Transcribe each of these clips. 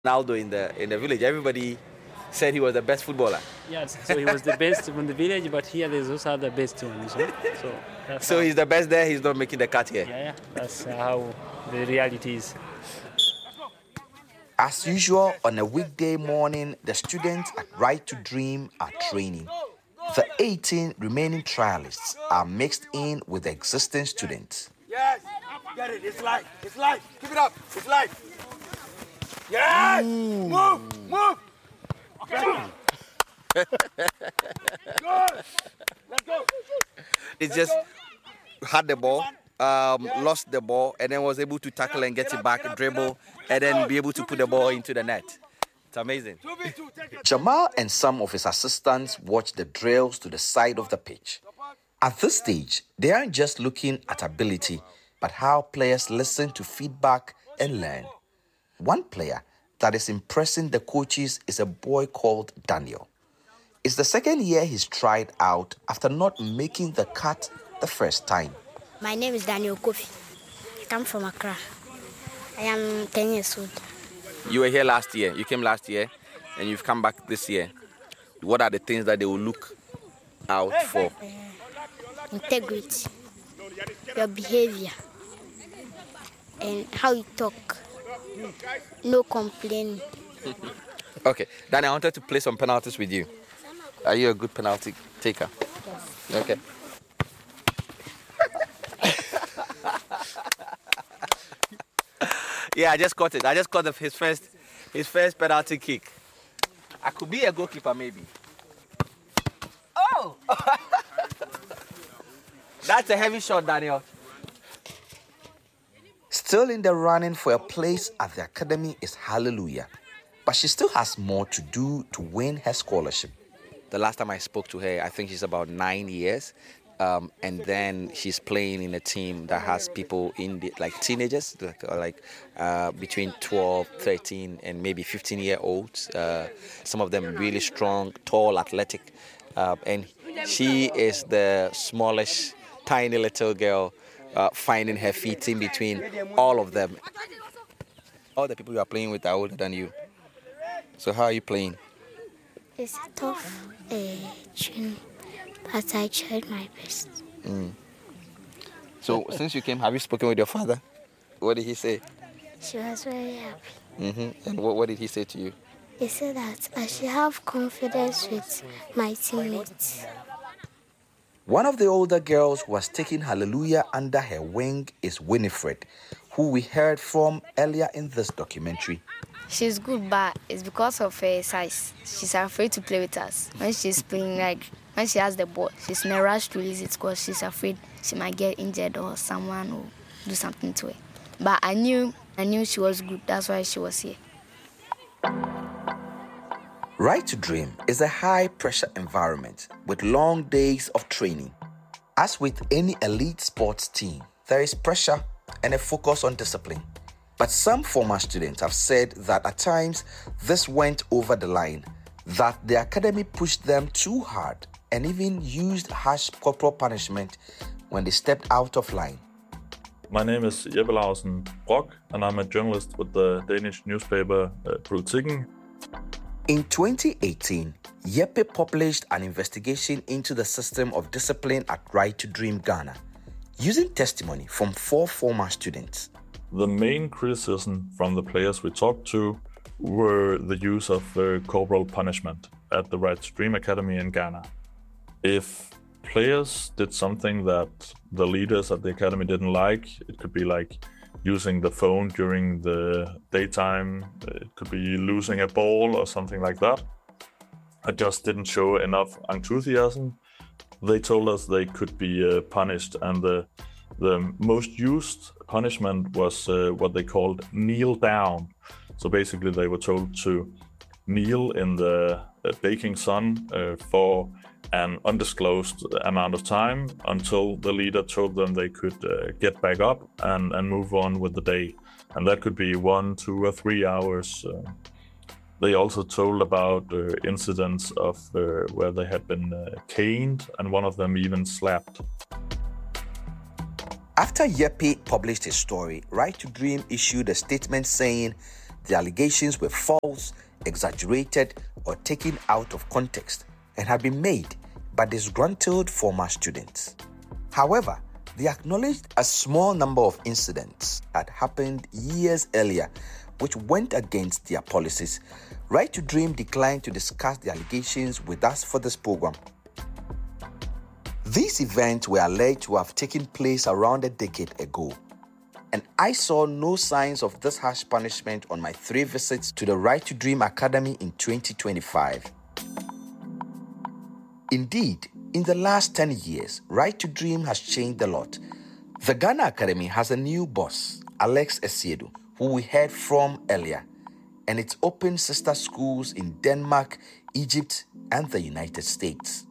Ronaldo in the village. Everybody said he was the best footballer. Yes, so he was the best from the village, but here there's also the best one. So he's the best there. He's not making the cut here. Yeah, that's how the reality is. As usual, on a weekday morning, the students at Right to Dream are training. The 18 remaining trialists are mixed in with the existing students. Yes, get it. It's light. It's light. Keep it up. It's light. Yes. Move. Okay. Good. Let's go. He just had the ball, lost the ball, and then was able to tackle and get it back, dribble, and then be able to put the ball into the net. It's amazing. Jamal and some of his assistants watch the drills to the side of the pitch. At this stage, they aren't just looking at ability, but how players listen to feedback and learn. One player that is impressing the coaches is a boy called Daniel. It's the second year he's tried out after not making the cut the first time. My name is Daniel Kofi. I come from Accra. I am 10 years old. You were here last year. You came last year, and you've come back this year. What are the things that they will look out for? Integrity, your behavior, and how you talk. No complaining. Okay, Danny, I wanted to play some penalties with you. Are you a good penalty taker? Yes. Okay. Yeah, I just caught it. I just caught his first penalty kick. I could be a goalkeeper, maybe. Oh! That's a heavy shot, Daniel. Still in the running for a place at the academy is Hallelujah, but she still has more to do to win her scholarship. The last time I spoke to her, I think she's about 9 years. And then she's playing in a team that has people in the, like teenagers, between 12, 13, and maybe 15-year-olds. Some of them really strong, tall, athletic. And she is the smallish, tiny little girl finding her feet in between all of them. All the people you are playing with are older than you. So how are you playing? It's a tough tune, but I tried my best. So since you came, have you spoken with your father? What did he say? She was very happy. And what did he say to you? He said that I should have confidence with my teammates. One of the older girls who has taken Hallelujah under her wing is Winifred, who we heard from earlier in this documentary. She's good, but it's because of her size. She's afraid to play with us. When she's playing, when she has the ball, she's in a rush to release it because she's afraid she might get injured or someone will do something to her. But I knew she was good. That's why she was here. Right to Dream is a high-pressure environment with long days of training. As with any elite sports team, there is pressure and a focus on discipline. But some former students have said that at times this went over the line, that the academy pushed them too hard and even used harsh corporal punishment when they stepped out of line. My name is Jeppe Lausen Brock, and I'm a journalist with the Danish newspaper Politiken. In 2018, Jeppe published an investigation into the system of discipline at Right to Dream Ghana, using testimony from 4 former students. The main criticism from the players we talked to were the use of corporal punishment at the Right to Dream Academy in Ghana. If players did something that the leaders at the academy didn't like, it could be like using the phone during the daytime, it could be losing a ball or something like that. I just didn't show enough enthusiasm. They told us they could be punished, and the most used punishment was what they called kneel down. So basically they were told to kneel in the baking sun for an undisclosed amount of time until the leader told them they could get back up and move on with the day. And that could be 1, 2, or 3 hours. They also told about incidents of where they had been caned, and one of them even slapped. After Jeppe published his story, Right to Dream issued a statement saying the allegations were false, exaggerated, or taken out of context and had been made by disgruntled former students. However, they acknowledged a small number of incidents had happened years earlier which went against their policies. Right to Dream declined to discuss the allegations with us for this program. These events were alleged to have taken place around a decade ago, and I saw no signs of this harsh punishment on my 3 visits to the Right to Dream Academy in 2025. Indeed, in the last 10 years, Right to Dream has changed a lot. The Ghana Academy has a new boss, Alex Essiedu, who we heard from earlier, and it's opened sister schools in Denmark, Egypt, and the United States.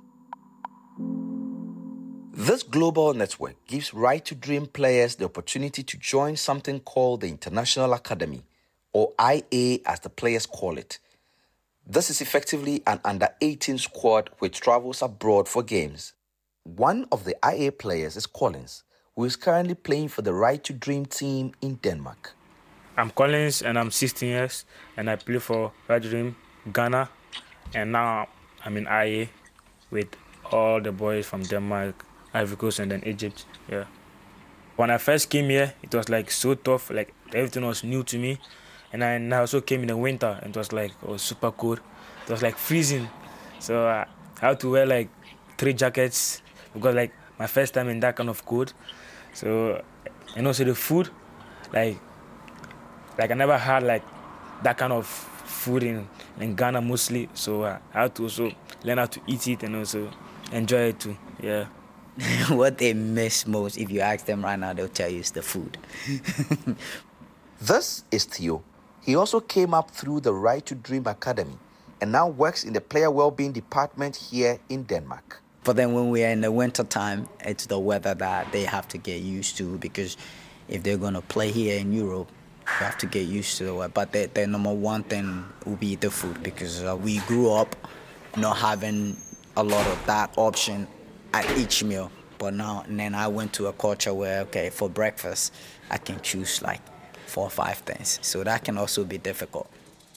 This global network gives Right to Dream players the opportunity to join something called the International Academy, or IA as the players call it. This is effectively an under-18 squad which travels abroad for games. One of the IA players is Collins, who is currently playing for the Right to Dream team in Denmark. I'm Collins and I'm 16 years and I play for Right to Dream Ghana, and now I'm in IA with all the boys from Denmark, Ivory Coast, and then Egypt. Yeah. When I first came here, it was like so tough, like everything was new to me. And I also came in the winter and it was super cold. It was like freezing. So I had to wear like 3 jackets because like my first time in that kind of cold. So, and also the food, like I never had like that kind of food in Ghana mostly. So I had to also learn how to eat it and also enjoy it too. Yeah. What they miss most, if you ask them right now, they'll tell you it's the food. This is Theo. He also came up through the Right to Dream Academy and now works in the player well-being department here in Denmark. For them, when we are in the winter time, it's the weather that they have to get used to, because if they're going to play here in Europe, you have to get used to the weather. But their number one thing will be the food, because we grew up not having a lot of that option at each meal. But now, and then I went to a culture where, okay, for breakfast, I can choose like 4 or 5 things. So that can also be difficult.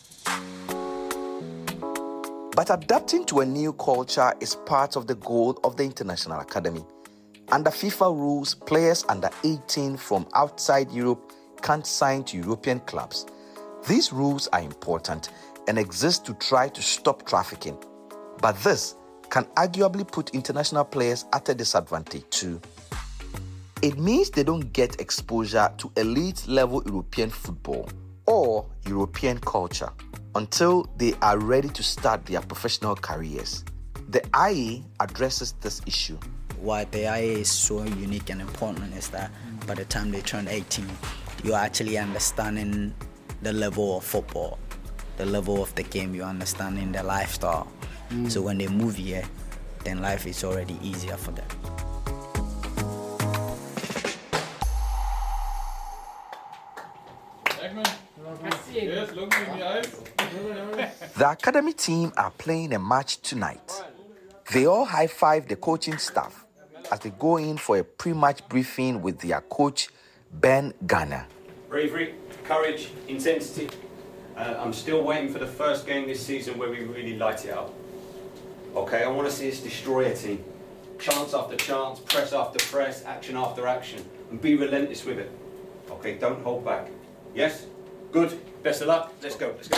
But adapting to a new culture is part of the goal of the International Academy. Under FIFA rules, players under 18 from outside Europe can't sign to European clubs. These rules are important and exist to try to stop trafficking. But this can arguably put international players at a disadvantage too. It means they don't get exposure to elite-level European football or European culture until they are ready to start their professional careers. The IA addresses this issue. Why the IA is so unique and important is that by the time they turn 18, you're actually understanding the level of football, the level of the game, you're understanding the lifestyle. So when they move here, then life is already easier for them. The academy team are playing a match tonight. They all high-five the coaching staff as they go in for a pre-match briefing with their coach, Ben Garner. Bravery, courage, intensity. I'm still waiting for the first game this season where we really light it up. Okay, I want to see us destroy a team. Chance after chance, press after press, action after action, and be relentless with it. Okay, don't hold back. Yes? Good. Best of luck. Let's go. Let's go.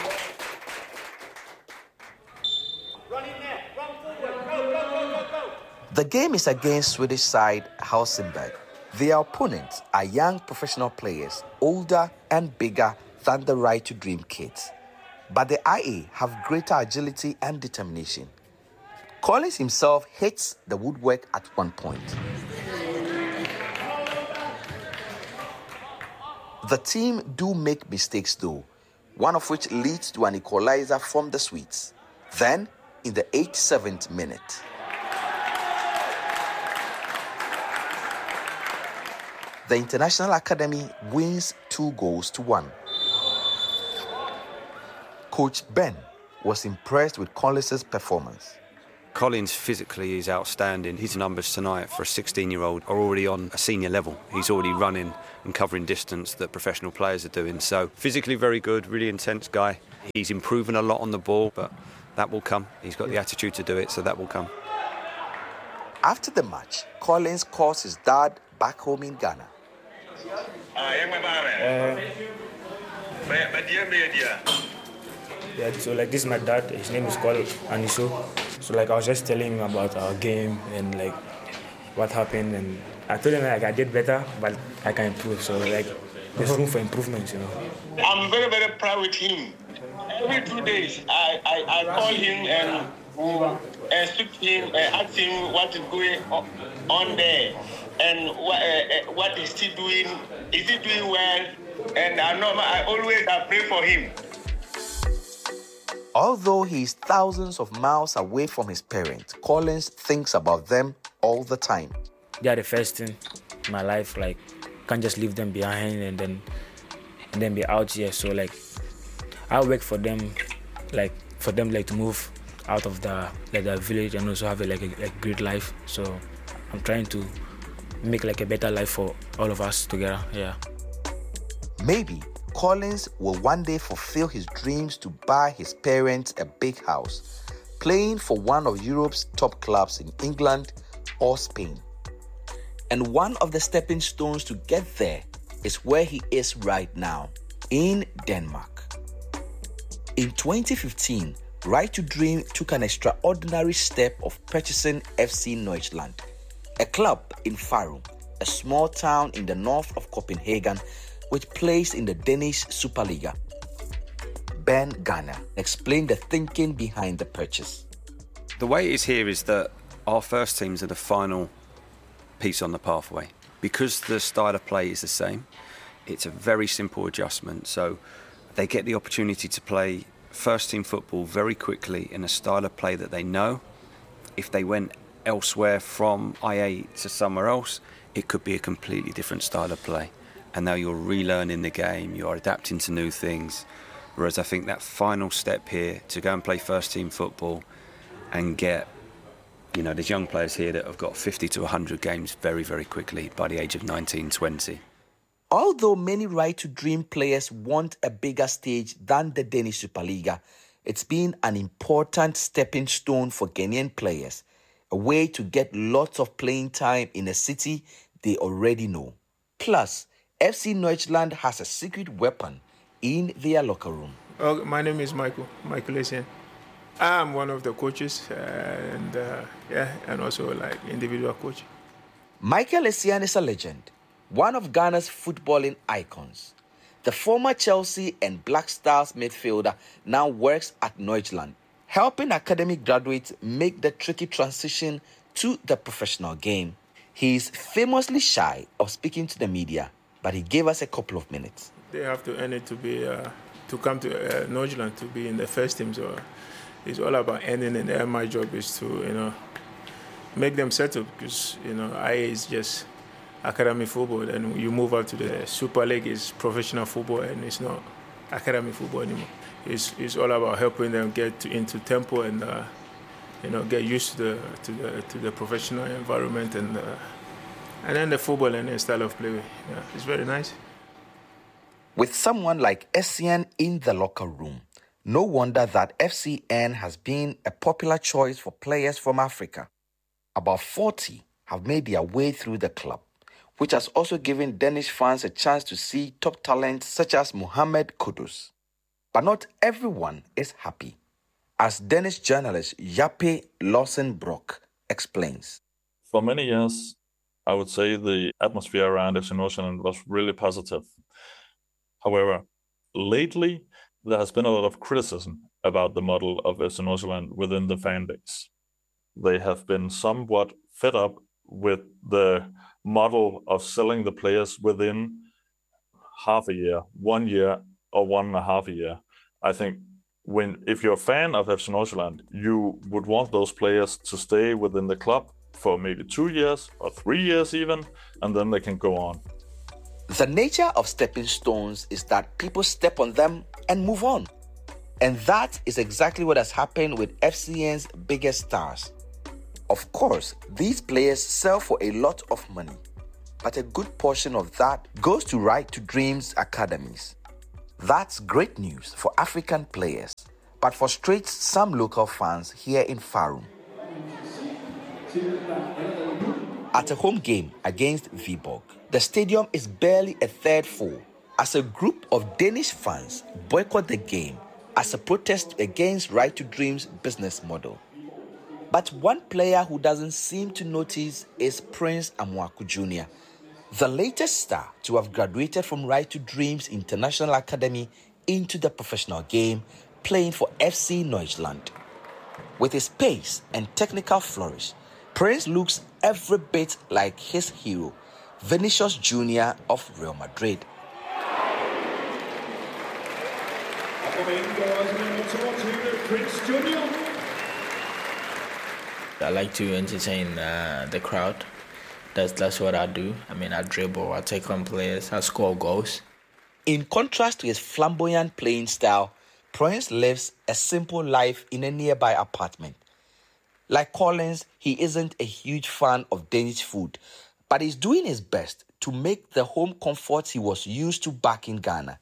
Run in there. Run forward. Go, go, go, go, go. The game is against Swedish side Helsingborg. Their opponents are young professional players, older and bigger than the Right to Dream kids. But the IA have greater agility and determination. Collins himself hits the woodwork at one point. The team do make mistakes though, one of which leads to an equalizer from the Swedes. Then, in the 87th minute, the International Academy wins 2-1. Coach Ben was impressed with Collins' performance. Collins physically is outstanding. His numbers tonight for a 16-year-old are already on a senior level. He's already running and covering distance that professional players are doing. So physically very good, really intense guy. He's improving a lot on the ball, but that will come. He's got the attitude to do it, so that will come. After the match, Collins calls his dad back home in Ghana. Yeah, so like this is my dad, his name is called Aniso. So like I was just telling him about our game and like what happened, and I told him like I did better, but I can improve. So like there's room for improvements, you know. I'm very, very proud with him. Every 2 days I call him and speak to him and ask him what is going on there and what is he doing. Is he doing well? And I always pray for him. Although he is thousands of miles away from his parents, Collins thinks about them all the time. They are the first thing in my life. Like, can't just leave them behind and then be out here. So like, I work for them, like to move out of the village and also have a great life. So I'm trying to make like a better life for all of us together. Yeah. Maybe Collins will one day fulfill his dreams to buy his parents a big house, playing for one of Europe's top clubs in England or Spain. And one of the stepping stones to get there is where he is right now, in Denmark. In 2015, Right to Dream took an extraordinary step of purchasing FC Nordsjælland, a club in Farum, a small town in the north of Copenhagen, which plays in the Danish Superliga. Ben Garner explained the thinking behind the purchase. The way it is here is that our first teams are the final piece on the pathway. Because the style of play is the same, it's a very simple adjustment. So they get the opportunity to play first team football very quickly in a style of play that they know. If they went elsewhere from IA to somewhere else, it could be a completely different style of play. And now you're relearning the game, you're adapting to new things. Whereas I think that final step here to go and play first team football and get, there's young players here that have got 50 to 100 games very, very quickly by the age of 19, 20. Although many Right to Dream players want a bigger stage than the Danish Superliga, it's been an important stepping stone for Ghanaian players, a way to get lots of playing time in a city they already know. Plus, FC Nordsjælland has a secret weapon in their locker room. My name is Michael Essien. I'm one of the coaches and also like individual coach. Michael Essien is a legend, one of Ghana's footballing icons. The former Chelsea and Black Stars midfielder now works at Nordsjælland, helping academic graduates make the tricky transition to the professional game. He is famously shy of speaking to the media, but he gave us a couple of minutes. They have to earn it to be to come to Nordsjælland to be in the first team. So it's all about earning, and my job is to make them settle, because IA is just academy football, and you move up to the Super League is professional football, and it's not academy football anymore. It's all about helping them get into tempo and get used to the professional environment and then the football and the style of play. Yeah, it's very nice. With someone like Essien in the locker room, no wonder that FCN has been a popular choice for players from Africa. About 40 have made their way through the club, which has also given Danish fans a chance to see top talents such as Mohamed Kudus. But not everyone is happy, as Danish journalist Jappe Lawson-Brock explains. For many years, I would say the atmosphere around FC Nordsjælland was really positive. However, lately, there has been a lot of criticism about the model of FC Nordsjælland within the fan base. They have been somewhat fed up with the model of selling the players within half a year, 1 year, or 1.5 years. I think if you're a fan of FC Nordsjælland, you would want those players to stay within the club for maybe 2 years or 3 years even, and then they can go on. The nature of stepping stones is that people step on them and move on. And that is exactly what has happened with FCN's biggest stars. Of course, these players sell for a lot of money, but a good portion of that goes to Right to Dreams academies. That's great news for African players, but frustrates some local fans here in Farum. At a home game against Viborg, the stadium is barely a third full as a group of Danish fans boycott the game as a protest against Right to Dream's business model. But one player who doesn't seem to notice is Prince Amwaku Jr., the latest star to have graduated from Right to Dream's International Academy into the professional game, playing for FC Neuchâtel. With his pace and technical flourish, Prince looks every bit like his hero, Vinicius Jr. of Real Madrid. I like to entertain the crowd. That's what I do. I mean, I dribble, I take on players, I score goals. In contrast to his flamboyant playing style, Prince lives a simple life in a nearby apartment. Like Collins, he isn't a huge fan of Danish food, but he's doing his best to make the home comforts he was used to back in Ghana.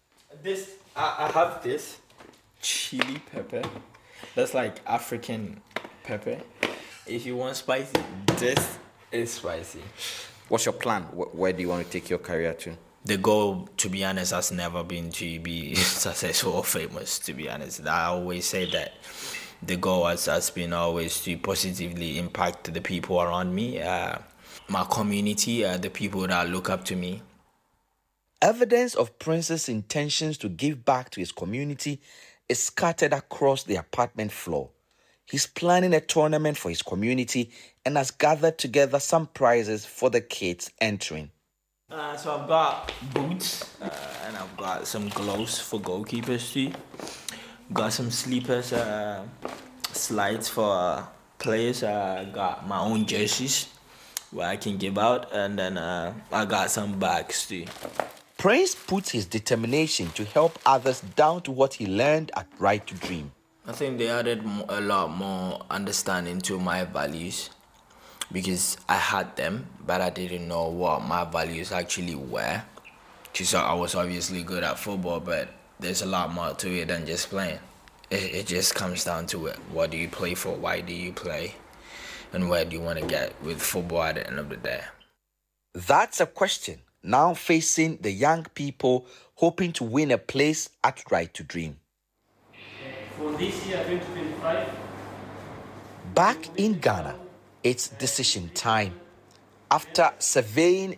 I have this chili pepper. That's like African pepper. If you want spicy, this is spicy. What's your plan? Where do you want to take your career to? The goal, to be honest, has never been to be successful or famous, to be honest. I always say that the goal has been always to positively impact the people around me, my community, the people that look up to me. Evidence of Prince's intentions to give back to his community is scattered across the apartment floor. He's planning a tournament for his community and has gathered together some prizes for the kids entering. So I've got boots and I've got some gloves for goalkeepers too. Got some sleepers, slides for players. I got my own jerseys where I can give out, and then I got some bags too. Prince puts his determination to help others down to what he learned at Right to Dream. I think they added a lot more understanding to my values because I had them, but I didn't know what my values actually were. Because I was obviously good at football, but there's a lot more to it than just playing. It just comes down to it. What do you play for? Why do you play? And where do you want to get with football at the end of the day? That's a question now facing the young people hoping to win a place at Right to Dream. For this year, 2025. Back in Ghana, it's decision time. After surveying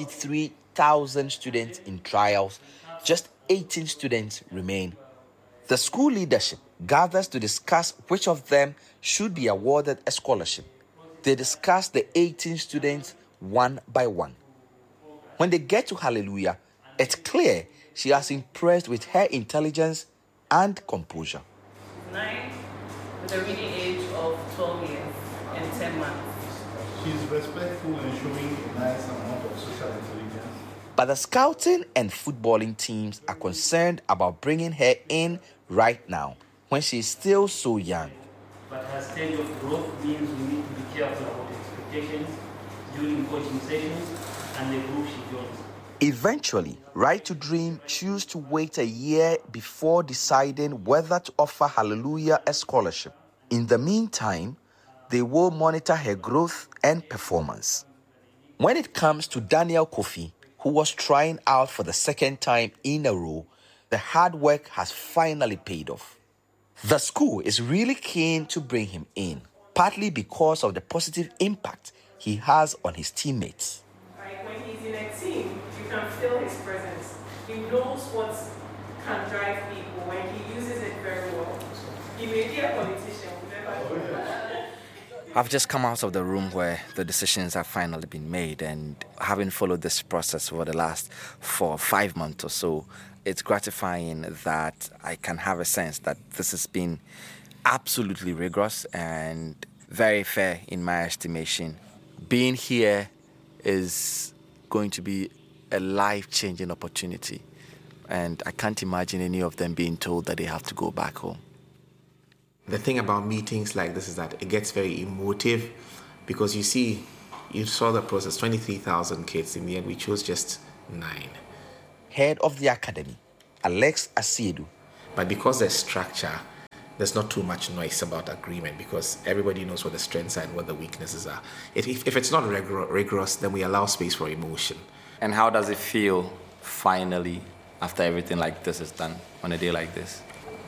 23,000 students in trials, just 18 students remain. The school leadership gathers to discuss which of them should be awarded a scholarship. They discuss the 18 students one by one. When they get to Hallelujah, it's clear she has impressed with her intelligence and composure. 9 with a reading age of 12 years and 10 months. She's respectful and showing a nice amount of social intelligence. But the scouting and footballing teams are concerned about bringing her in right now, when she is still so young. But her stage of growth means we need to be careful about expectations during coaching sessions and the group she joins. Eventually, Right to Dream choose to wait a year before deciding whether to offer Hallelujah a scholarship. In the meantime, they will monitor her growth and performance. When it comes to Daniel Kofi, who was trying out for the second time in a row, the hard work has finally paid off. The school is really keen to bring him in, partly because of the positive impact he has on his teammates. Right, when he's in a team, you can feel his presence. He knows what can drive people when he uses it very well. He may be a politician, I've just come out of the room where the decisions have finally been made, and having followed this process for the last 4 or 5 months or so, it's gratifying that I can have a sense that this has been absolutely rigorous and very fair in my estimation. Being here is going to be a life-changing opportunity, and I can't imagine any of them being told that they have to go back home. The thing about meetings like this is that it gets very emotive, Because you see, you saw the process, 23,000 kids. In the end, we chose just 9. Head of the academy, Alex Asiedu. But because there's structure, there's not too much noise about agreement because everybody knows what the strengths are and what the weaknesses are. If it's not rigorous, then we allow space for emotion. And how does it feel, finally, after everything like this is done, on a day like this?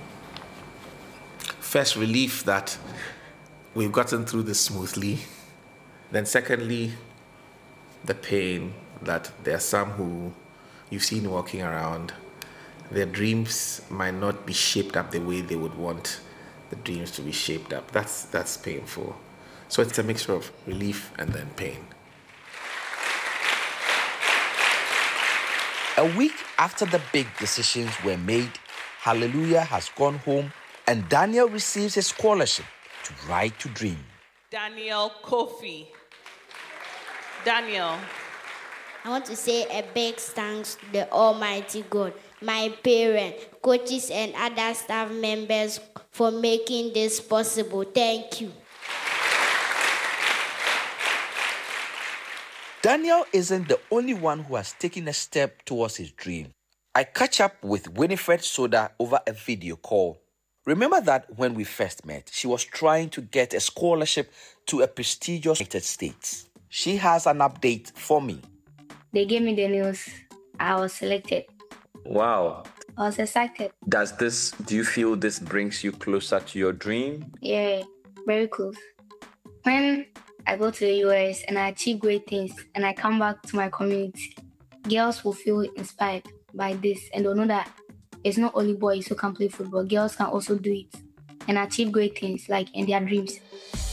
First, relief that we've gotten through this smoothly. Then secondly, the pain that there are some who you've seen walking around. Their dreams might not be shaped up the way they would want the dreams to be shaped up. That's painful. So it's a mixture of relief and then pain. A week after the big decisions were made, Hallelujah has gone home and Daniel receives a scholarship to Right to Dream. Daniel Kofi. Daniel. I want to say a big thanks to the Almighty God, my parents, coaches, and other staff members for making this possible. Thank you. Daniel isn't the only one who has taken a step towards his dream. I catch up with Winifred Soda over a video call. Remember that when we first met, she was trying to get a scholarship to a prestigious United States. She has an update for me. They gave me the news. I was selected. Wow. I was excited. Do you feel this brings you closer to your dream? Yeah, very close. When I go to the US and I achieve great things and I come back to my community, girls will feel inspired by this and they'll know that it's not only boys who can play football. Girls can also do it and achieve great things like in their dreams.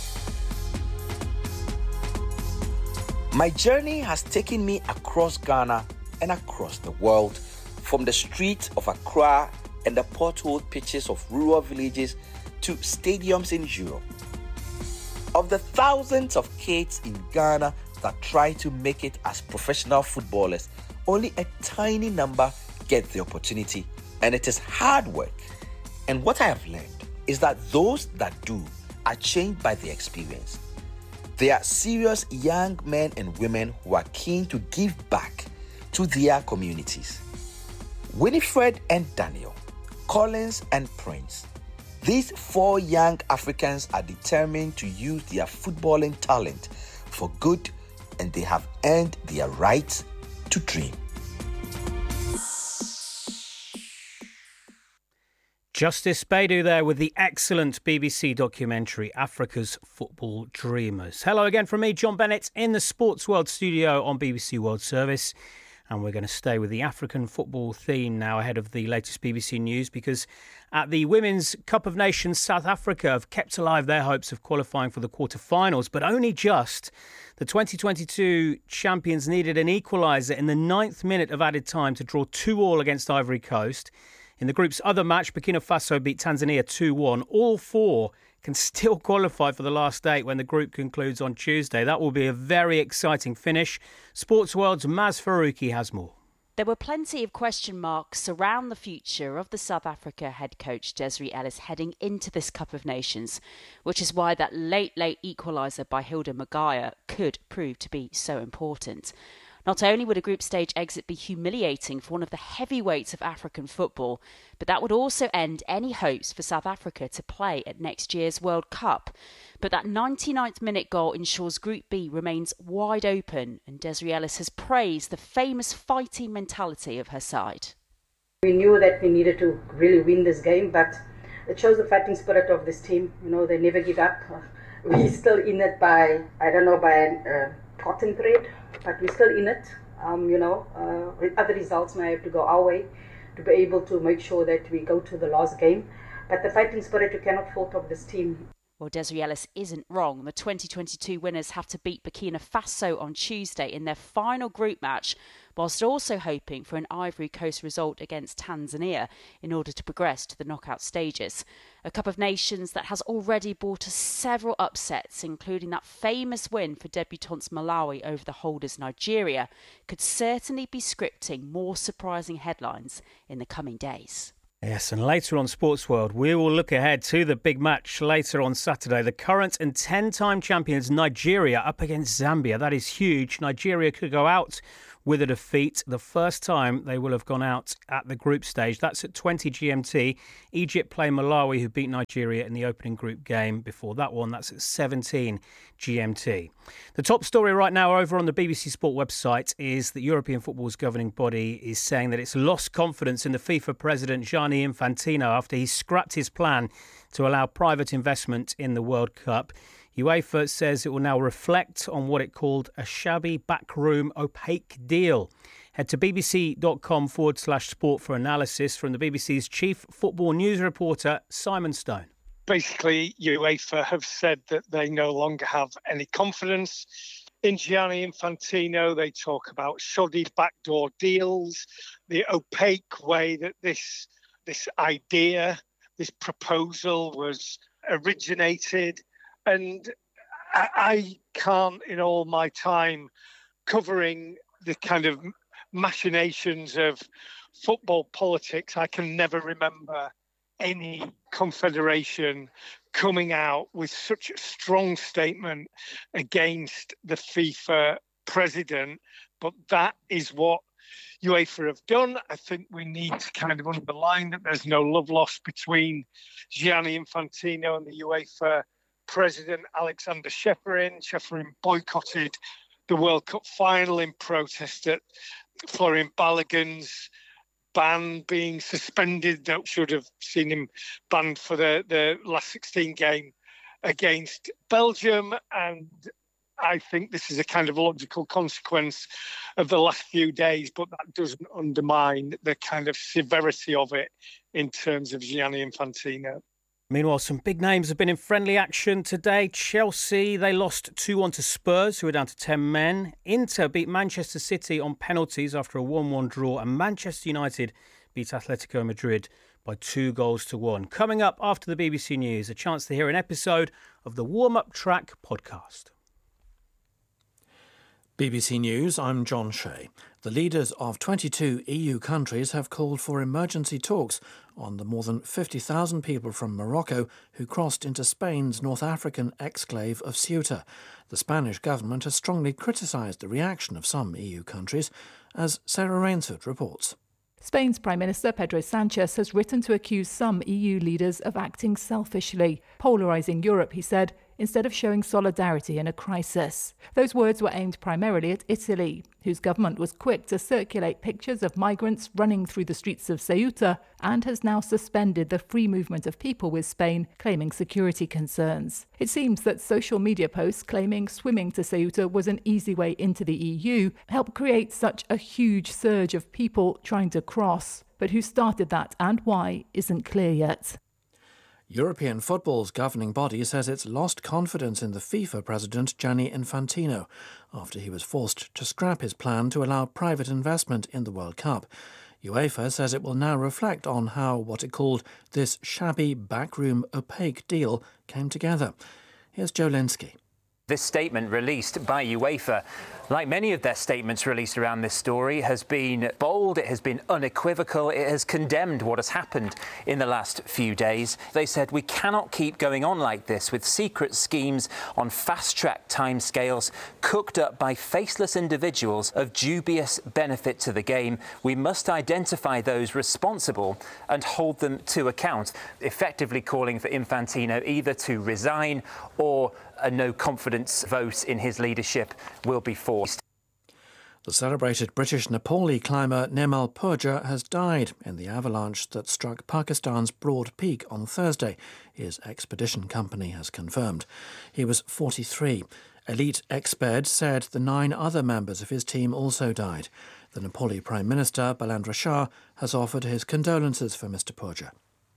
My journey has taken me across Ghana and across the world, from the streets of Accra and the potholed pitches of rural villages to stadiums in Europe. Of the thousands of kids in Ghana that try to make it as professional footballers, only a tiny number get the opportunity, and it is hard work. And what I have learned is that those that do are changed by the experience. They are serious young men and women who are keen to give back to their communities. Winifred and Daniel, Collins and Prince. These 4 young Africans are determined to use their footballing talent for good, and they have earned their right to dream. Justice Baidu there with the excellent BBC documentary Africa's Football Dreamers. Hello again from me, John Bennett, in the Sports World studio on BBC World Service. And we're going to stay with the African football theme now ahead of the latest BBC news, because at the Women's Cup of Nations, South Africa have kept alive their hopes of qualifying for the quarter-finals, but only just. The 2022 champions needed an equaliser in the 9th minute of added time to draw 2-2 against Ivory Coast. In the group's other match, Burkina Faso beat Tanzania 2-1. All 4 can still qualify for the last 8 when the group concludes on Tuesday. That will be a very exciting finish. Sports World's Maz Faruqi has more. There were plenty of question marks around the future of the South Africa head coach Desiree Ellis heading into this Cup of Nations, which is why that late equaliser by Hilda Maguire could prove to be so important. Not only would a group stage exit be humiliating for one of the heavyweights of African football, but that would also end any hopes for South Africa to play at next year's World Cup. But that 99th minute goal ensures Group B remains wide open, and Desiree Ellis has praised the famous fighting mentality of her side. We knew that we needed to really win this game, but it shows the fighting spirit of this team. You know, they never give up. We're still in it by cotton thread, but we're still in it. Other results may have to go our way to be able to make sure that we go to the last game. But the fighting spirit, you cannot fault of this team. Well, Desiree Ellis isn't wrong. The 2022 winners have to beat Burkina Faso on Tuesday in their final group match, whilst also hoping for an Ivory Coast result against Tanzania in order to progress to the knockout stages. A Cup of Nations that has already brought us several upsets, including that famous win for debutantes Malawi over the holders Nigeria, could certainly be scripting more surprising headlines in the coming days. Yes, and later on Sports World, we will look ahead to the big match later on Saturday. The current and 10-time champions Nigeria up against Zambia. That is huge. Nigeria could go out with a defeat. The first time they will have gone out at the group stage. That's at 20 GMT. Egypt play Malawi, who beat Nigeria in the opening group game. Before that one, that's at 17 GMT. The top story right now over on the BBC Sport website is that European football's governing body is saying that it's lost confidence in the FIFA president Gianni Infantino after he scrapped his plan to allow private investment in the World Cup. UEFA says it will now reflect on what it called a shabby, backroom, opaque deal. Head to bbc.com/sport for analysis from the BBC's chief football news reporter, Simon Stone. Basically, UEFA have said that they no longer have any confidence in Gianni Infantino. They talk about shoddy backdoor deals, the opaque way that this idea, this proposal was originated. And I can't, in all my time covering the kind of machinations of football politics, I can never remember any confederation coming out with such a strong statement against the FIFA president. But that is what UEFA have done. I think we need to kind of underline that there's no love lost between Gianni Infantino and the UEFA President Alexander Ceferin. Ceferin boycotted the World Cup final in protest at Florian Balogun's ban being suspended. That should have seen him banned for the last 16 game against Belgium. And I think this is a kind of logical consequence of the last few days, but that doesn't undermine the kind of severity of it in terms of Gianni Infantino. Meanwhile, some big names have been in friendly action today. Chelsea, they lost 2-1 to Spurs, who are down to 10 men. Inter beat Manchester City on penalties after a 1-1 draw. And Manchester United beat Atletico Madrid by 2-1. Coming up after the BBC News, a chance to hear an episode of the Warm Up Track podcast. BBC News, I'm John Shea. The leaders of 22 EU countries have called for emergency talks on the more than 50,000 people from Morocco who crossed into Spain's North African exclave of Ceuta. The Spanish government has strongly criticised the reaction of some EU countries, as Sarah Rainsford reports. Spain's Prime Minister Pedro Sanchez has written to accuse some EU leaders of acting selfishly, polarising Europe, he said, instead of showing solidarity in a crisis. Those words were aimed primarily at Italy, whose government was quick to circulate pictures of migrants running through the streets of Ceuta and has now suspended the free movement of people with Spain, claiming security concerns. It seems that social media posts claiming swimming to Ceuta was an easy way into the EU helped create such a huge surge of people trying to cross. But who started that and why isn't clear yet. European football's governing body says it's lost confidence in the FIFA president Gianni Infantino after he was forced to scrap his plan to allow private investment in the World Cup. UEFA says it will now reflect on how what it called this shabby, backroom, opaque deal came together. Here's Joe Linsky. This statement released by UEFA, like many of their statements released around this story, has been bold, it has been unequivocal, it has condemned what has happened in the last few days. They said we cannot keep going on like this with secret schemes on fast-track timescales cooked up by faceless individuals of dubious benefit to the game. We must identify those responsible and hold them to account, effectively calling for Infantino either to resign or a no-confidence vote in his leadership will be forced. The celebrated British Nepali climber Nemal Purja has died in the avalanche that struck Pakistan's Broad Peak on Thursday, his expedition company has confirmed. He was 43. Elite Exped said the 9 other members of his team also died. The Nepali Prime Minister, Balandra Shah, has offered his condolences for Mr. Purja.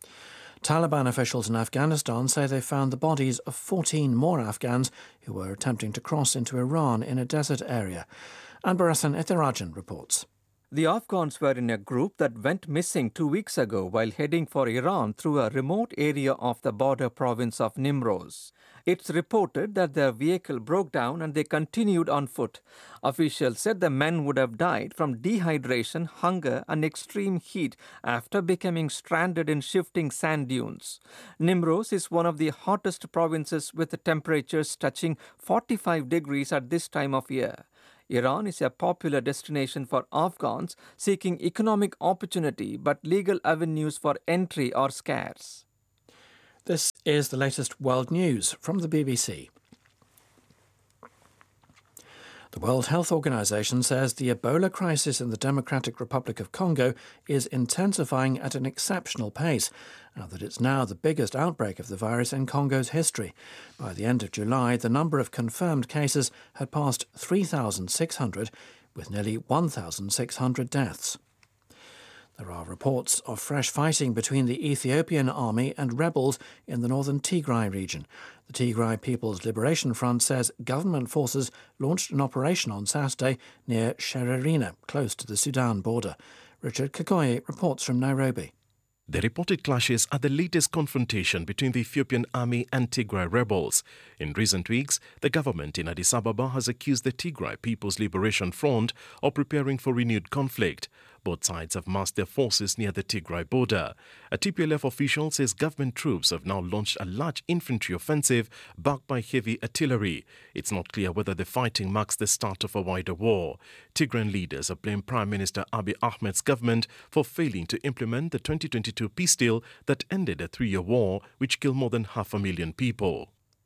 Taliban officials in Afghanistan say they found the bodies of 14 more Afghans who were attempting to cross into Iran in a desert area. Anbarasan Ethirajan reports. The Afghans were in a group that went missing 2 weeks ago while heading for Iran through a remote area of the border province of Nimroz. It's reported that their vehicle broke down and they continued on foot. Officials said the men would have died from dehydration, hunger and extreme heat after becoming stranded in shifting sand dunes. Nimroz is one of the hottest provinces with temperatures touching 45 degrees at this time of year. Iran is a popular destination for Afghans seeking economic opportunity, but legal avenues for entry are scarce. This is the latest world news from the BBC. The World Health Organization says the Ebola crisis in the Democratic Republic of Congo is intensifying at an exceptional pace, and that it's now the biggest outbreak of the virus in Congo's history. By the end of July, the number of confirmed cases had passed 3,600, with nearly 1,600 deaths. There are reports of fresh fighting between the Ethiopian army and rebels in the northern Tigray region. The Tigray People's Liberation Front says government forces launched an operation on Saturday near Shererina, close to the Sudan border. Richard Kakoye reports from Nairobi. The reported clashes are the latest confrontation between the Ethiopian army and Tigray rebels. In recent weeks, the government in Addis Ababa has accused the Tigray People's Liberation Front of preparing for renewed conflict. Both sides have massed their forces near the Tigray border. A TPLF official says government troops have now launched a large infantry offensive backed by heavy artillery. It's not clear whether the fighting marks the start of a wider war. Tigrayan leaders have blamed Prime Minister Abiy Ahmed's government for failing to implement the 2022 peace deal that ended a 3-year war which killed more than 500,000 people.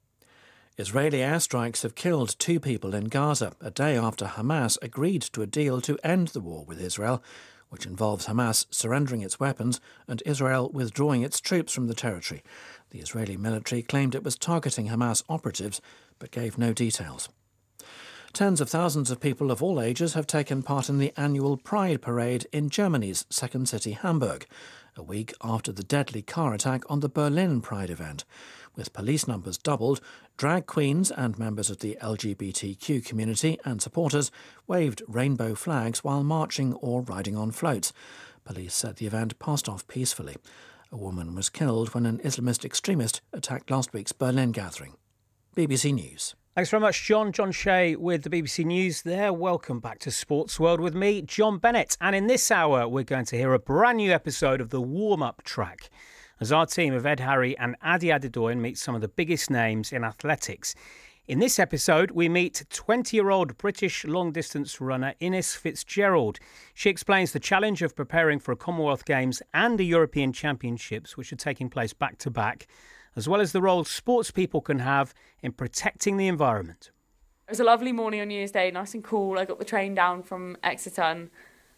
Israeli airstrikes have killed 2 people in Gaza, a day after Hamas agreed to a deal to end the war with Israel, which involves Hamas surrendering its weapons and Israel withdrawing its troops from the territory. The Israeli military claimed it was targeting Hamas operatives, but gave no details. Tens of thousands of people of all ages have taken part in the annual Pride Parade in Germany's second city, Hamburg, a week after the deadly car attack on the Berlin Pride event. With police numbers doubled, drag queens and members of the LGBTQ community and supporters waved rainbow flags while marching or riding on floats. Police said the event passed off peacefully. A woman was killed when an Islamist extremist attacked last week's Berlin gathering. BBC News. Thanks very much, John. John Shea with the BBC News there. Welcome back to Sports World with me, John Bennett. And in this hour, we're going to hear a brand new episode of the warm-up track, as our team of Ed Harry and Adi Adedoyin meet some of the biggest names in athletics. In this episode, we meet 20-year-old British long-distance runner Ines Fitzgerald. She explains the challenge of preparing for a Commonwealth Games and the European Championships, which are taking place back-to-back, as well as the role sports people can have in protecting the environment. It was a lovely morning on New Year's Day, nice and cool. I got the train down from Exeter and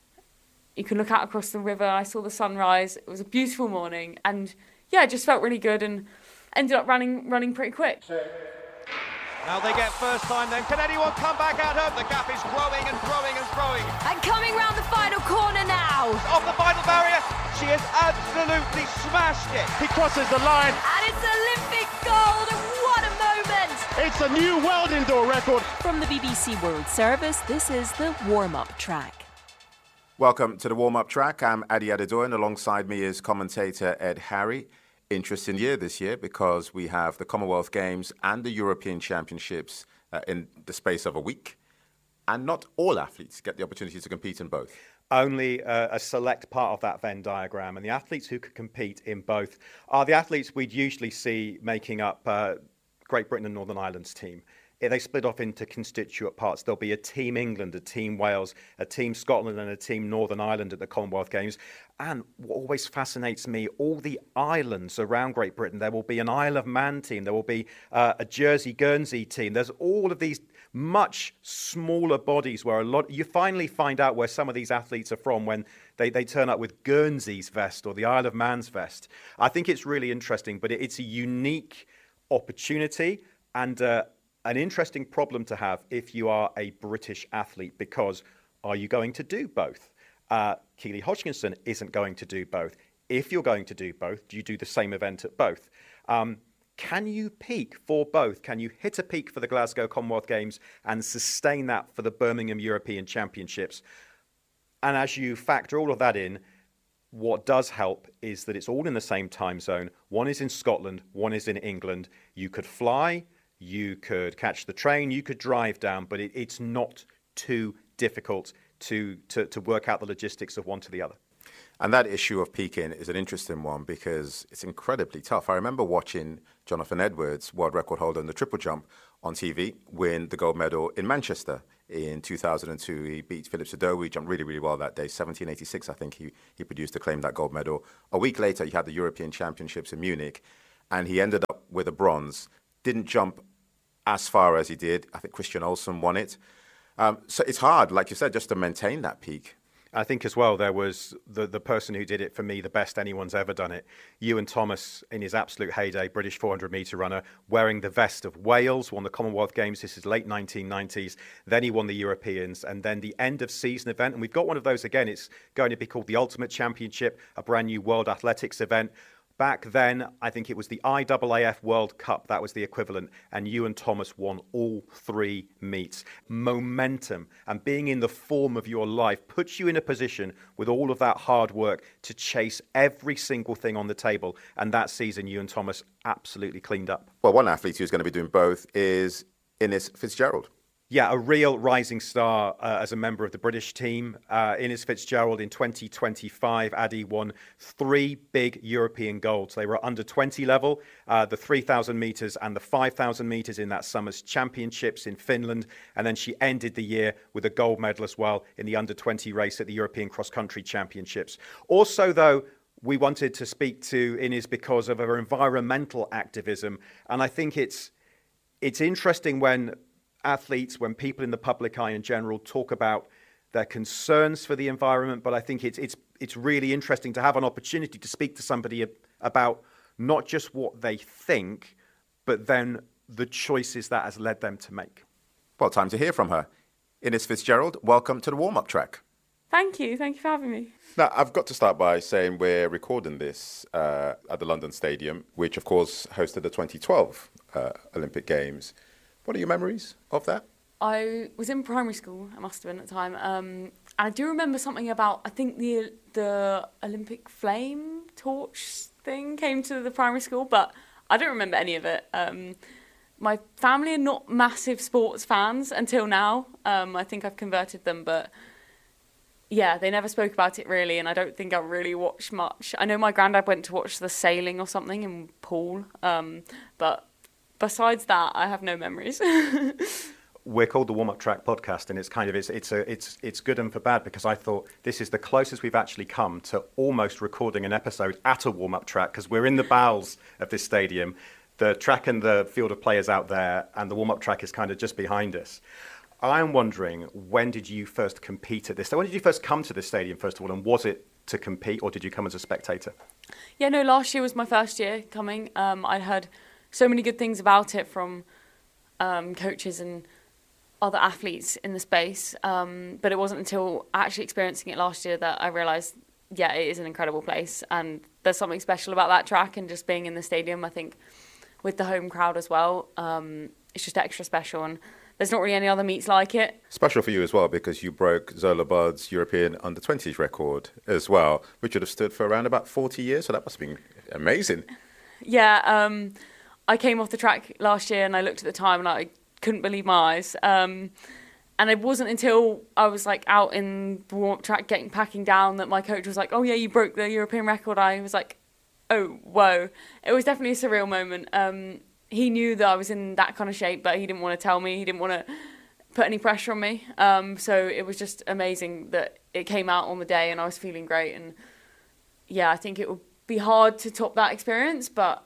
you can look out across the river. I saw the sunrise. It was a beautiful morning and yeah, it just felt really good and ended up running pretty quick. Now they get first time then. Can anyone come back at her? The gap is growing and growing and growing. And coming round the final corner now. Off the final barrier. She has absolutely smashed it. He crosses the line. And it's Olympic gold. And what a moment. It's a new world indoor record. From the BBC World Service, this is the warm-up track. Welcome to the warm-up track. I'm Adi Adedoyin. Alongside me is commentator Ed Harry. Interesting year this year because we have the Commonwealth Games and the European Championships in the space of a week. And not all athletes get the opportunity to compete in both. Only a select part of that Venn diagram. And the athletes who could compete in both are the athletes we'd usually see making up Great Britain and Northern Ireland's team. They split off into constituent parts. There'll be a Team England, a Team Wales, a Team Scotland and a Team Northern Ireland at the Commonwealth Games. And what always fascinates me, all the islands around Great Britain, there will be an Isle of Man team, there will be a Jersey Guernsey team. There's all of these much smaller bodies where you finally find out where some of these athletes are from when they turn up with Guernsey's vest or the Isle of Man's vest. I think it's really interesting, but it's a unique opportunity and an interesting problem to have if you are a British athlete, because are you going to do both? Keely Hodgkinson isn't going to do both. If you're going to do both, do you do the same event at both? Can you peak for both? Can you hit a peak for the Glasgow Commonwealth Games and sustain that for the Birmingham European Championships? And as you factor all of that in, what does help is that it's all in the same time zone. One is in Scotland, one is in England. You could fly, you could catch the train, you could drive down, but it's not too difficult to work out the logistics of one to the other. And that issue of peaking is an interesting one because it's incredibly tough. I remember watching Jonathan Edwards, world record holder in the triple jump, on TV, win the gold medal in Manchester in 2002. He beat Philip Sodoma. He jumped really, really well that day. 1786, I think he produced to claim that gold medal. A week later, he had the European Championships in Munich, and he ended up with a bronze. Didn't jump as far as he did. I think Christian Olsen won it. So it's hard, like you said, just to maintain that peak. I think as well there was the person who did it for me the best anyone's ever done it. Ewan Thomas in his absolute heyday, British 400-metre runner, wearing the vest of Wales, won the Commonwealth Games. This is late 1990s. Then he won the Europeans, and then the end of season event. And we've got one of those again. It's going to be called the Ultimate Championship, a brand new World Athletics event. Back then, I think it was the IAAF World Cup. That was the equivalent. And Ewan Thomas won all 3 meets. Momentum and being in the form of your life puts you in a position with all of that hard work to chase every single thing on the table. And that season, Ewan Thomas absolutely cleaned up. Well, one athlete who's going to be doing both is Innes Fitzgerald. Yeah, a real rising star as a member of the British team. Innes Fitzgerald in 2025, Addy won 3 big European golds. They were under 20 level, the 3,000 metres and the 5,000 metres in that summer's championships in Finland. And then she ended the year with a gold medal as well in the under 20 race at the European Cross Country Championships. Also, though, we wanted to speak to Innes because of her environmental activism. And I think it's interesting when athletes, when people in the public eye in general talk about their concerns for the environment, but I think it's really interesting to have an opportunity to speak to somebody about not just what they think, but then the choices that has led them to make. Well, time to hear from her. Innes Fitzgerald, welcome to the warm-up track. Thank you for having me. Now, I've got to start by saying we're recording this at the London Stadium, which of course hosted the 2012 Olympic Games. What are your memories of that? I was in primary school, I must have been at the time. And I do remember something about, I think the Olympic flame torch thing came to the primary school, but I don't remember any of it. My family are not massive sports fans until now. I think I've converted them, but yeah, they never spoke about it really, and I don't think I really watched much. I know my granddad went to watch the sailing or something in Poole, but besides that, I have no memories. We're called the Warm-Up Track podcast, and it's good and for bad because I thought this is the closest we've actually come to almost recording an episode at a warm-up track because we're in the bowels of this stadium. The track and the field of players out there, and the warm-up track is kind of just behind us. I'm wondering, when did you first compete at this? So when did you first come to this stadium, first of all, and was it to compete, or did you come as a spectator? Yeah, no, last year was my first year coming. I'd heard so many good things about it from coaches and other athletes in the space, but it wasn't until actually experiencing it last year that I realised, yeah, it is an incredible place, and there's something special about that track and just being in the stadium. I think with the home crowd as well, it's just extra special, and there's not really any other meets like it. Special for you as well because you broke Zola Budd's European under-20s record as well, which would have stood for around about 40 years, so that must have been amazing. Yeah, I came off the track last year and I looked at the time and I couldn't believe my eyes. And it wasn't until I was like out in the warm-up track packing down that my coach was like, oh yeah, you broke the European record. I was like, oh, whoa. It was definitely a surreal moment. He knew that I was in that kind of shape, but he didn't want to tell me. He didn't want to put any pressure on me. So it was just amazing that it came out on the day and I was feeling great. And yeah, I think it would be hard to top that experience, but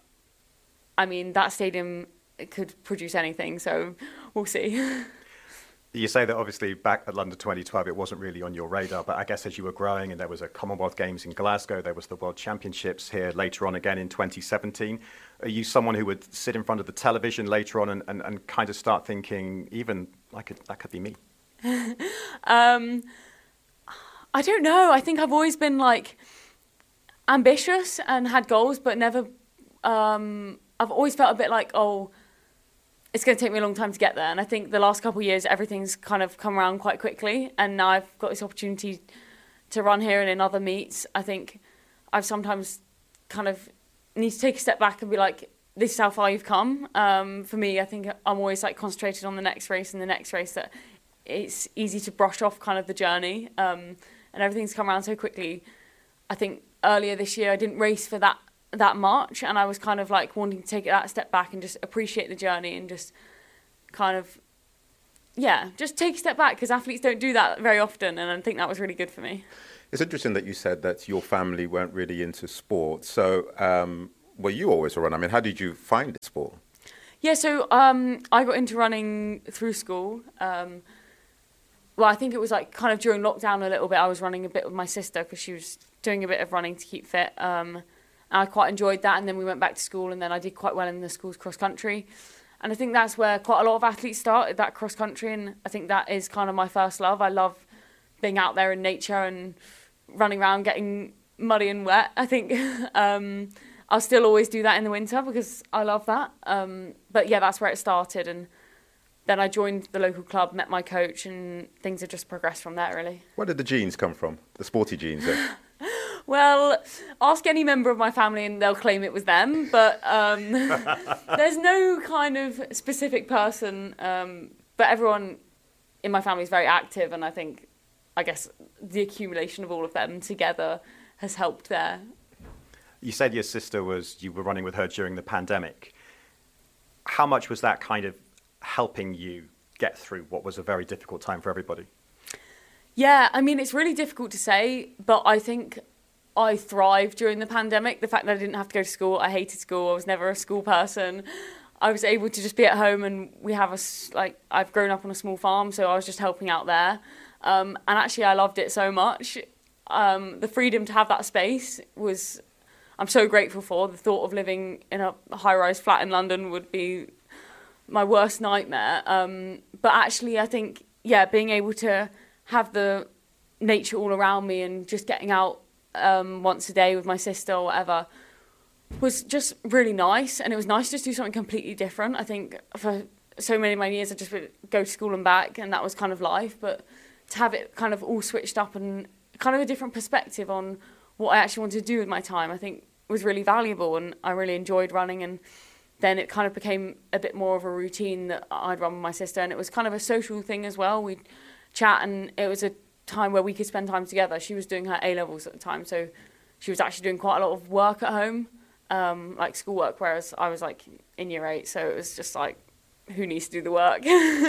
I mean, that stadium could produce anything, so we'll see. You say that obviously back at London 2012 it wasn't really on your radar, but I guess as you were growing and there was a Commonwealth Games in Glasgow, there was the World Championships here later on again in 2017. Are you someone who would sit in front of the television later on and kind of start thinking, even that could be me? I don't know. I think I've always been like ambitious and had goals, but never, I've always felt a bit like, oh, it's going to take me a long time to get there. And I think the last couple of years, everything's kind of come around quite quickly. And now I've got this opportunity to run here and in other meets, I think I've sometimes kind of need to take a step back and be like, this is how far you've come. For me, I think I'm always like concentrated on the next race and the next race, that it's easy to brush off kind of the journey, and everything's come around so quickly. I think earlier this year I didn't race for that much, and I was kind of like wanting to take that step back and just appreciate the journey and just kind of, just take a step back, because athletes don't do that very often, and I think that was really good for me. It's interesting that you said that your family weren't really into sport. So were you always a runner? I mean, how did you find the sport? Yeah, so I got into running through school. Well, I think it was like kind of during lockdown a little bit. I was running a bit with my sister because she was doing a bit of running to keep fit. And I quite enjoyed that. And then we went back to school, and then I did quite well in the school's cross country. And I think that's where quite a lot of athletes started, that cross country. And I think that is kind of my first love. I love being out there in nature and running around, getting muddy and wet. I think I'll still always do that in the winter because I love that. But yeah, that's where it started. And then I joined the local club, met my coach, and things have just progressed from there, really. Where did the genes come from? The sporty genes? Well, ask any member of my family and they'll claim it was them. But there's no kind of specific person. But everyone in my family is very active, and I guess the accumulation of all of them together has helped there. You said your sister you were running with her during the pandemic. How much was that kind of helping you get through what was a very difficult time for everybody? Yeah, I mean, it's really difficult to say, but I think I thrived during the pandemic. The fact that I didn't have to go to school, I hated school, I was never a school person. I was able to just be at home, and I've grown up on a small farm, so I was just helping out there. And actually I loved it so much. The freedom to have that space I'm so grateful for. The thought of living in a high-rise flat in London would be my worst nightmare. But actually I think, being able to have the nature all around me and just getting out once a day with my sister or whatever was just really nice. And it was nice to just do something completely different. I think for so many of my years I just would go to school and back, and that was kind of life. But to have it kind of all switched up and kind of a different perspective on what I actually wanted to do with my time, I think was really valuable, and I really enjoyed running. And then it kind of became a bit more of a routine that I'd run with my sister, and it was kind of a social thing as well. We'd chat, and it was a time where we could spend time together. She was doing her A-levels at the time, so she was actually doing quite a lot of work at home, like schoolwork, whereas I was like in year 8, so it was just like, who needs to do the work?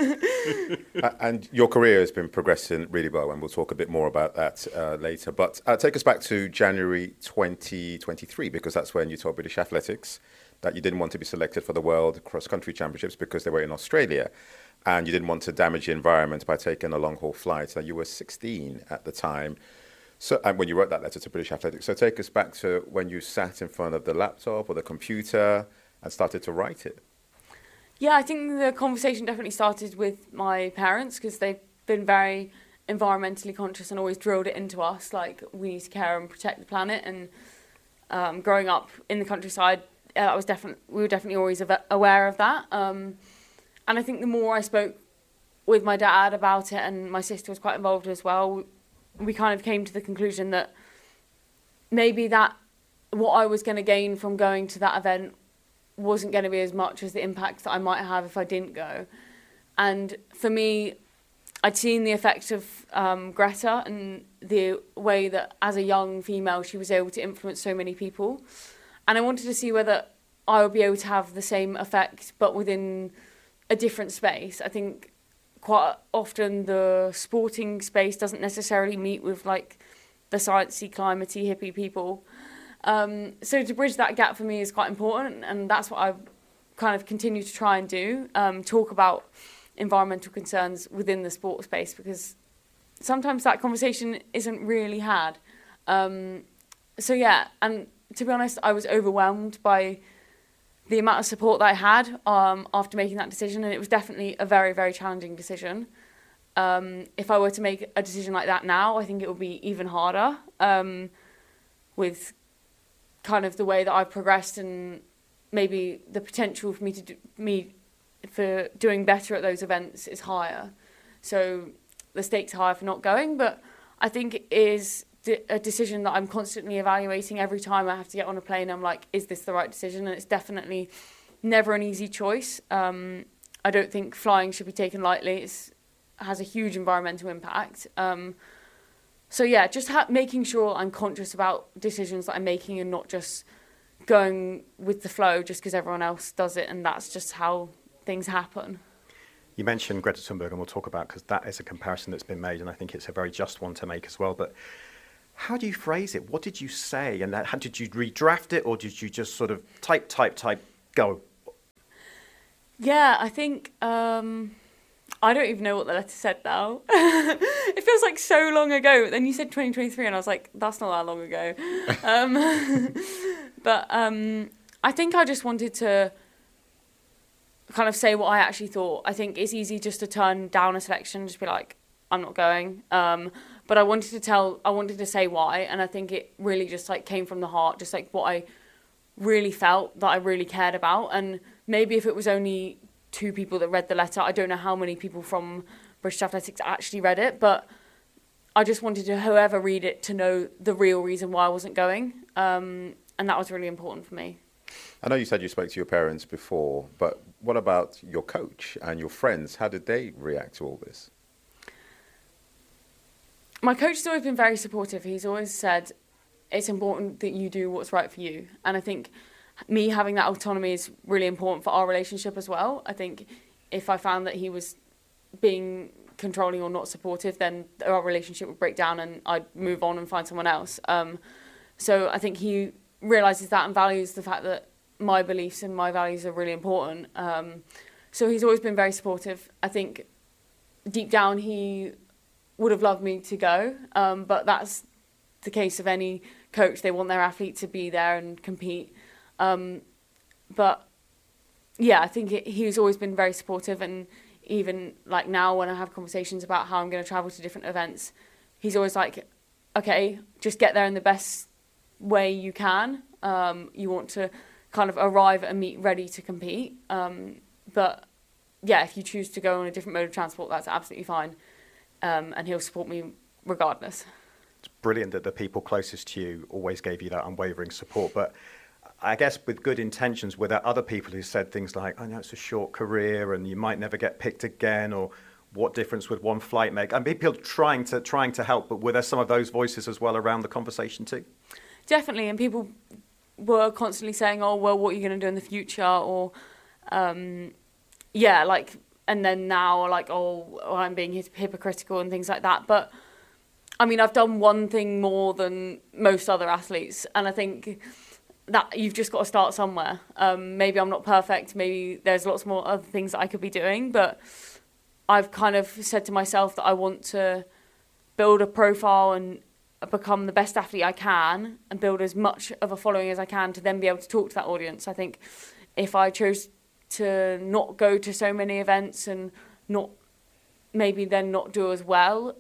And your career has been progressing really well, and we'll talk a bit more about that later. But take us back to January 2023, because that's when you told British Athletics that you didn't want to be selected for the World Cross Country Championships because they were in Australia, and you didn't want to damage the environment by taking a long-haul flight. Now, you were 16 at the time, and when you wrote that letter to British Athletics. So take us back to when you sat in front of the laptop or the computer and started to write it. Yeah, I think the conversation definitely started with my parents, because they've been very environmentally conscious and always drilled it into us, like we need to care and protect the planet. And growing up in the countryside, we were definitely always aware of that. And I think the more I spoke with my dad about it, and my sister was quite involved as well, we kind of came to the conclusion that maybe that what I was going to gain from going to that event wasn't going to be as much as the impact that I might have if I didn't go. And for me, I'd seen the effect of Greta and the way that as a young female she was able to influence so many people. And I wanted to see whether I would be able to have the same effect but within a different space. I think quite often the sporting space doesn't necessarily meet with like the sciencey, climatey, hippie people. So to bridge that gap for me is quite important, and that's what I've kind of continued to try and do, talk about environmental concerns within the sport space, because sometimes that conversation isn't really had. So yeah, and to be honest, I was overwhelmed by the amount of support that I had after making that decision, and it was definitely a very, very challenging decision. If I were to make a decision like that now, I think it would be even harder, with kind of the way that I've progressed, and maybe the potential for for doing better at those events is higher. So the stakes are higher for not going, but I think it is a decision that I'm constantly evaluating every time I have to get on a plane. I'm like, is this the right decision? And it's definitely never an easy choice. I don't think flying should be taken lightly. It has a huge environmental impact. So yeah, just making sure I'm conscious about decisions that I'm making and not just going with the flow just because everyone else does it and that's just how things happen. You mentioned Greta Thunberg, and we'll talk about, because that is a comparison that's been made, and I think it's a very just one to make as well. But how do you phrase it? What did you say? And how did you redraft it, or did you just sort of type, go? Yeah, I think, I don't even know what the letter said now. It feels like so long ago. Then you said 2023, and I was like, that's not that long ago. But I think I just wanted to kind of say what I actually thought. I think it's easy just to turn down a selection, just be like, I'm not going. But I wanted to say why, and I think it really just like came from the heart, just like what I really felt that I really cared about. And maybe if it was only 2 people that read the letter, I don't know how many people from British Athletics actually read it, but I just wanted to, whoever read it, to know the real reason why I wasn't going. And that was really important for me. I know you said you spoke to your parents before, but what about your coach and your friends? How did they react to all this? My coach has always been very supportive. He's always said, it's important that you do what's right for you. And I think me having that autonomy is really important for our relationship as well. I think if I found that he was being controlling or not supportive, then our relationship would break down and I'd move on and find someone else. So I think he realises that and values the fact that my beliefs and my values are really important. So he's always been very supportive. I think deep down he would have loved me to go, but that's the case of any coach. They want their athlete to be there and compete. But yeah, I think he's always been very supportive, and even like now when I have conversations about how I'm going to travel to different events, he's always like, okay, just get there in the best way you can. You want to kind of arrive and meet ready to compete. But yeah, if you choose to go on a different mode of transport, that's absolutely fine. And he'll support me regardless. It's brilliant that the people closest to you always gave you that unwavering support. But I guess with good intentions, were there other people who said things like, oh, no, it's a short career and you might never get picked again, or what difference would one flight make? And people trying to help, but were there some of those voices as well around the conversation too? Definitely, and people were constantly saying, oh, well, what are you going to do in the future? Or, yeah, like, and then now, like, oh, I'm being hypocritical and things like that. But, I mean, I've done one thing more than most other athletes, and I think that you've just got to start somewhere. Maybe I'm not perfect, maybe there's lots more other things that I could be doing, but I've kind of said to myself that I want to build a profile and become the best athlete I can and build as much of a following as I can to then be able to talk to that audience. I think if I chose to not go to so many events and not do as well,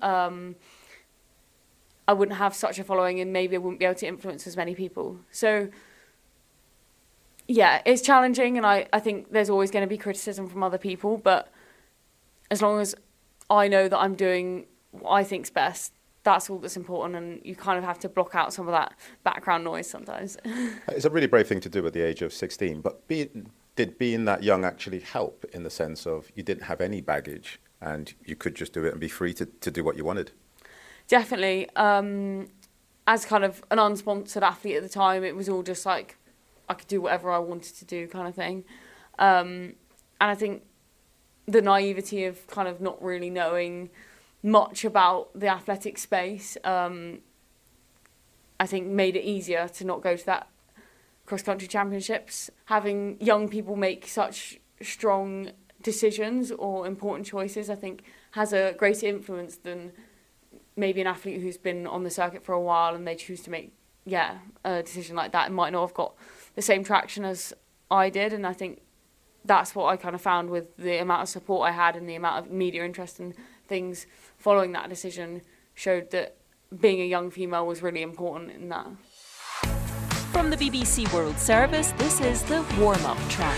I wouldn't have such a following, and maybe I wouldn't be able to influence as many people. So yeah, it's challenging, and I think there's always going to be criticism from other people, but as long as I know that I'm doing what I think's best, that's all that's important, and you kind of have to block out some of that background noise sometimes. It's a really brave thing to do at the age of 16, but did being that young actually help in the sense of you didn't have any baggage and you could just do it and be free to do what you wanted? Definitely. As kind of an unsponsored athlete at the time, it was all just like I could do whatever I wanted to do kind of thing. And I think the naivety of kind of not really knowing much about the athletic space, I think made it easier to not go to that cross-country championships. Having young people make such strong decisions or important choices, I think, has a greater influence than maybe an athlete who's been on the circuit for a while and they choose to make, a decision like that. It might not have got the same traction as I did, and I think that's what I kind of found with the amount of support I had and the amount of media interest and things following that decision showed that being a young female was really important in that. From the BBC World Service, this is the warm-up track.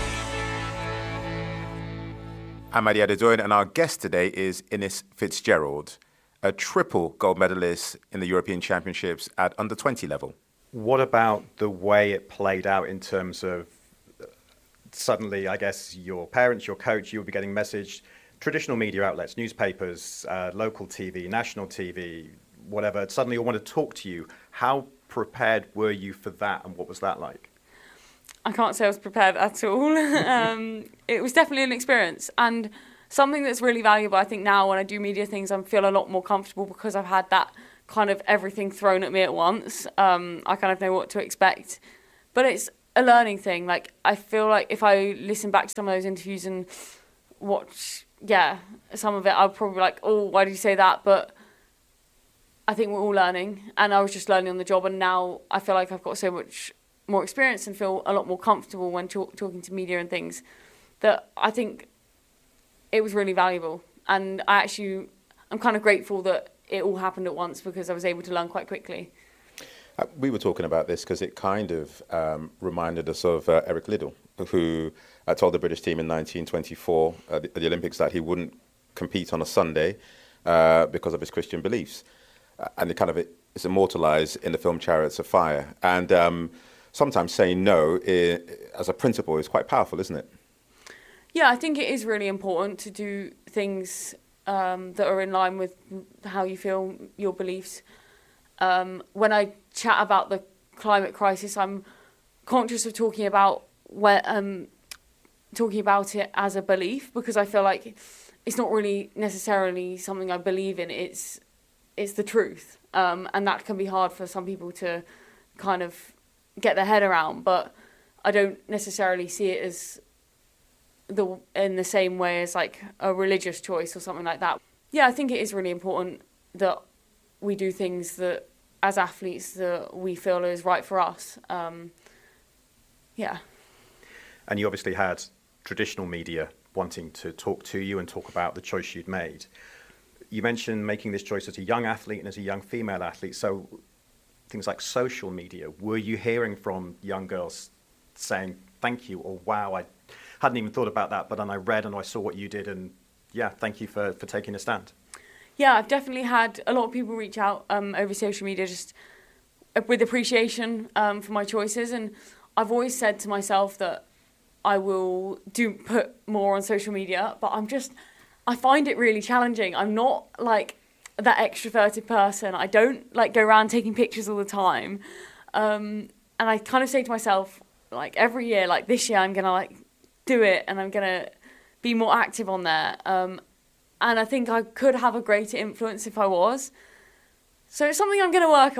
I'm Adi Adedoyin, and our guest today is Ines Fitzgerald. a triple gold medalist in the European Championships at under 20 level. What about the way it played out in terms of suddenly, I guess, your parents, your coach, you will be getting messaged, traditional media outlets, newspapers, local TV, national TV, whatever, suddenly all want to talk to you. How prepared were you for that, and what was that like? I can't say I was prepared at all. It was definitely an experience, and something that's really valuable. I think now when I do media things, I feel a lot more comfortable because I've had that kind of everything thrown at me at once. I kind of know what to expect, but it's a learning thing. Like, I feel like if I listen back to some of those interviews and watch, some of it, I'll probably be like, oh, why did you say that? But I think we're all learning, and I was just learning on the job, and now I feel like I've got so much more experience and feel a lot more comfortable when talking to media and things, that I think it was really valuable. And I'm kind of grateful that it all happened at once, because I was able to learn quite quickly. We were talking about this because it kind of reminded us of Eric Liddell, who told the British team in 1924 at the Olympics that he wouldn't compete on a Sunday because of his Christian beliefs. And it kind of is immortalised in the film Chariots of Fire. And sometimes saying no as a principle is quite powerful, isn't it? Yeah, I think it is really important to do things that are in line with how you feel, your beliefs. When I chat about the climate crisis, I'm conscious of talking about it as a belief, because I feel like it's not really necessarily something I believe in. It's the truth, and that can be hard for some people to kind of get their head around. But I don't necessarily see it as in the same way as like a religious choice or something like that. Yeah, I think it is really important that we do things that, as athletes, that we feel is right for us. Yeah. And you obviously had traditional media wanting to talk to you and talk about the choice you'd made. You mentioned making this choice as a young athlete and as a young female athlete. So things like social media, were you hearing from young girls saying, thank you, or wow, I hadn't even thought about that, but then I read and I saw what you did, and yeah, thank you for taking a stand? Yeah, I've definitely had a lot of people reach out over social media just with appreciation for my choices, and I've always said to myself that I will put more on social media, but I find it really challenging. I'm not like that extroverted person. I don't like go around taking pictures all the time, and I kind of say to myself, like every year, like this year I'm gonna like do it, and I'm gonna be more active on there. And I think I could have a greater influence if I was. So it's something I'm going to work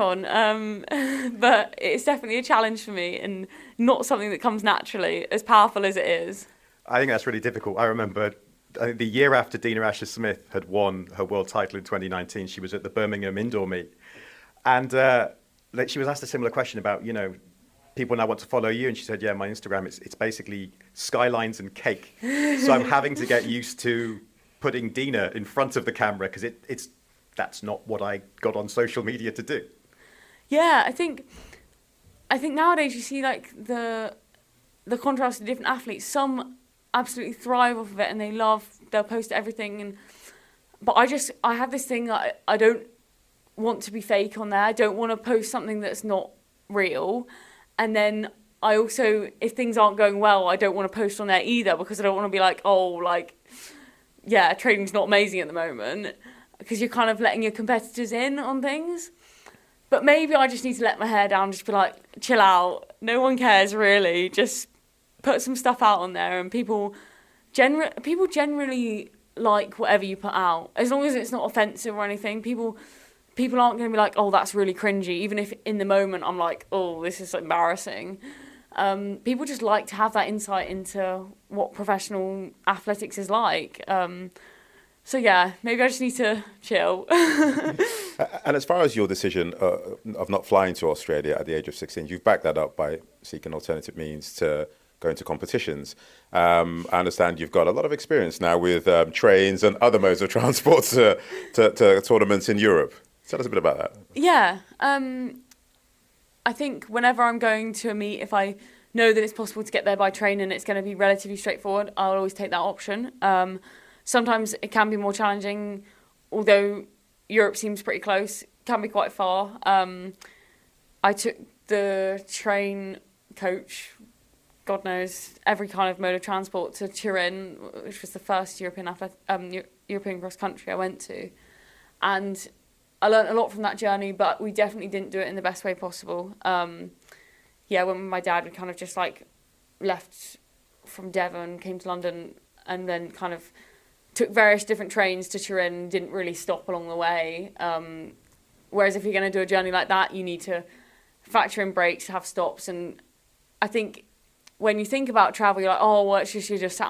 on, but it's definitely a challenge for me, and not something that comes naturally, as powerful as it is. I think that's really difficult. I remember the year after Dina Asher-Smith had won her world title in 2019, she was at the Birmingham indoor meet. And she was asked a similar question about, people now want to follow you. And she said, yeah, my Instagram, it's basically skylines and cake. So I'm having to get used to putting Dina in front of the camera, because that's not what I got on social media to do. Yeah, I think nowadays you see like the contrast to different athletes. Some absolutely thrive off of it and they'll post everything, but I have this thing that I don't want to be fake on there. I don't want to post something that's not real. And then I also, if things aren't going well, I don't want to post on there either, because I don't want to be like, oh, like, yeah, training's not amazing at the moment, because you're kind of letting your competitors in on things. But maybe I just need to let my hair down, just be like, chill out. No one cares, really. Just put some stuff out on there, and people generally like whatever you put out, as long as it's not offensive or anything. People aren't going to be like, oh, that's really cringy, even if in the moment I'm like, oh, this is embarrassing. People just like to have that insight into what professional athletics is like. So yeah, maybe I just need to chill. And as far as your decision of not flying to Australia at the age of 16, you've backed that up by seeking alternative means to go into competitions. I understand you've got a lot of experience now with trains and other modes of transport to tournaments in Europe. Tell us a bit about that. Yeah. I think whenever I'm going to a meet, if I know that it's possible to get there by train and it's going to be relatively straightforward, I'll always take that option. Sometimes it can be more challenging, although Europe seems pretty close, can be quite far. I took the train, coach, God knows, every kind of mode of transport to Turin, which was the first European cross country I went to. And I learned a lot from that journey, but we definitely didn't do it in the best way possible. When my dad, we kind of just like left from Devon, came to London, and then kind of took various different trains to Turin, didn't really stop along the way. Whereas if you're going to do a journey like that, you need to factor in breaks, have stops. And I think when you think about travel, you're like, oh, well, you should just sat